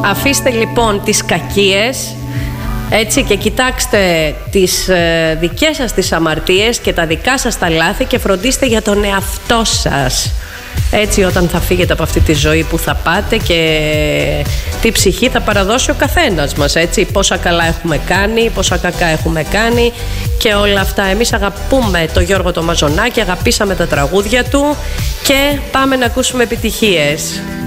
Αφήστε λοιπόν τις κακίες, έτσι, και κοιτάξτε τις δικές σας τις αμαρτίες και τα δικά σας τα λάθη και φροντίστε για τον εαυτό σας. Έτσι, όταν θα φύγετε από αυτή τη ζωή που θα πάτε και τι ψυχή θα παραδώσει ο καθένας μας, έτσι, πόσα καλά έχουμε κάνει, πόσα κακά έχουμε κάνει και όλα αυτά. Εμείς αγαπούμε τον Γιώργο το Μαζονάκη, αγαπήσαμε τα τραγούδια του και πάμε να ακούσουμε επιτυχίες.